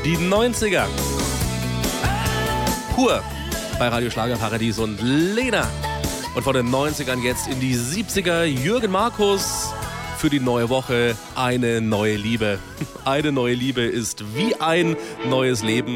Die 90er. Pur bei Radio Schlagerparadies und Lena. Und von den 90ern jetzt in die 70er. Jürgen Markus für die neue Woche. Eine neue Liebe. Eine neue Liebe ist wie ein neues Leben.